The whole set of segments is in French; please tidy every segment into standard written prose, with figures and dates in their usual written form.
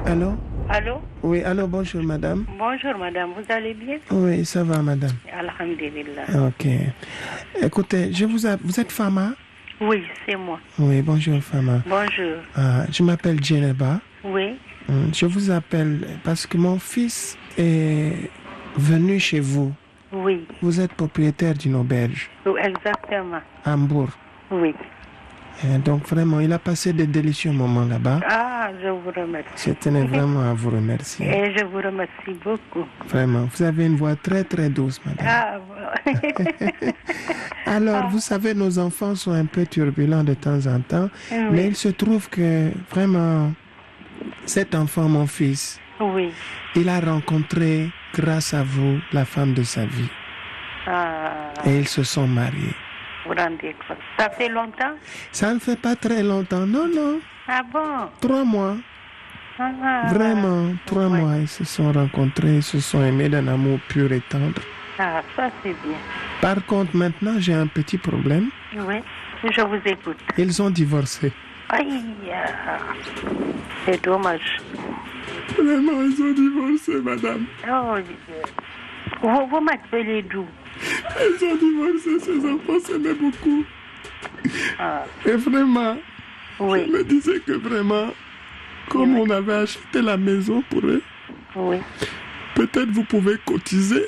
Allô? Allô? Oui, allô, bonjour madame. Bonjour madame, vous allez bien? Oui, ça va madame. Alhamdulillah. Ok. Écoutez, vous êtes Fama? Oui, c'est moi. Oui, bonjour Fama. Bonjour. Je m'appelle Djeneba. Oui. Je vous appelle parce que mon fils est venu chez vous. Oui. Vous êtes propriétaire d'une auberge Exactement. à Hambourg. Oui. Et donc vraiment, il a passé de délicieux moments là-bas. Ah, je vous remercie. Je tenais vraiment à vous remercier. Et je vous remercie beaucoup. Vraiment, vous avez une voix très très douce, madame. Ah, bon. Alors, vous savez, nos enfants sont un peu turbulents de temps en temps, Oui. mais il se trouve que vraiment, cet enfant, mon fils, Oui. il a rencontré, grâce à vous, la femme de sa vie. Ah, Et ils se sont mariés. vous rendez compte. Ça fait longtemps? Ça ne fait pas très longtemps, non, non. Ah bon? 3 mois. Ah, Vraiment, 3 ouais. mois, ils se sont rencontrés, ils se sont aimés d'un amour pur et tendre. Ah, ça c'est bien. Par contre, maintenant, j'ai un petit problème. Oui, je vous écoute. Ils ont divorcé. Aïe, c'est dommage. Vraiment, ils ont divorcé, madame. Oh, vous m'appelez d'où? Ils ont divorcé, ces enfants s'aimaient beaucoup. Ah, Et vraiment, oui, je me disais que vraiment, comme on avait acheté la maison pour eux, oui. peut-être vous pouvez cotiser.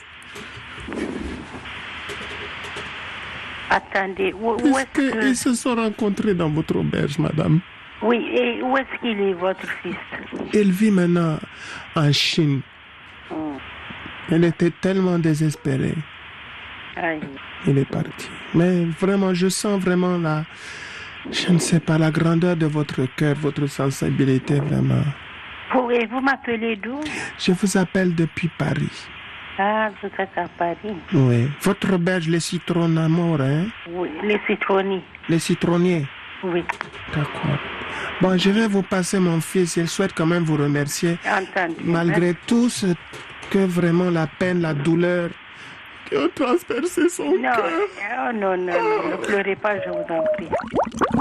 Attendez, où est-ce Puisqu'ils que... se sont rencontrés dans votre auberge, madame. Oui, et où est-ce qu'il est, votre fils? Il vit maintenant en Chine. Hmm. Il était tellement désespéré. Aïe. Il est parti. Mais vraiment, je sens vraiment je ne sais pas, la grandeur de votre cœur, votre sensibilité, vraiment. Et vous m'appelez d'où? Je vous appelle depuis Paris. Ah, vous êtes à Paris. Oui. Votre auberge, les citrons amour, hein? Oui, les citronniers. Les citronniers. Oui, D'accord. Bon, je vais vous passer mon fils. Il souhaite quand même vous remercier. entendu. Malgré tout ce que vraiment la peine, la douleur qui ont transpercé son Non, cœur. oh, non, ne pleurez pas, je vous en prie.